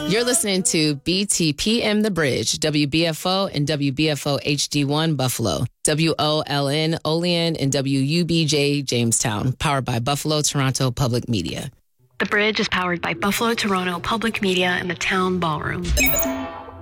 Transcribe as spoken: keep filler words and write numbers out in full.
You're listening to B T P M The Bridge, W B F O and W B F O H D one Buffalo, W O L N Olean, and W U B J Jamestown, powered by Buffalo Toronto Public Media. The Bridge is powered by Buffalo Toronto Public Media and the Town Ballroom.